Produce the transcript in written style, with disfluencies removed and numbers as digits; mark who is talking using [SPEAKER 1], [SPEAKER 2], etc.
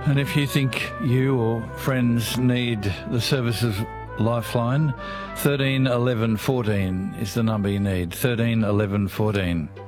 [SPEAKER 1] And if you think you or friends need the service of Lifeline, 13 11 14 is the number you need. 13 11 14.